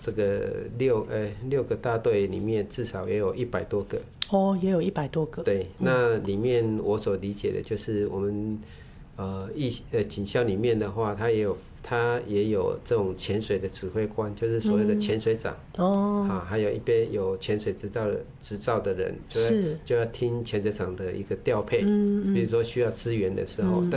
这个6个大队里面至少也有100多个。 哦，也有100多个。 对，那里面我所理解的就是我们警校里面的话，它也有这种潜水的指挥官，就是所谓的潜水长。还有一边有潜水执照的人，就要听潜水长的一个调配。比如说需要支援的时候，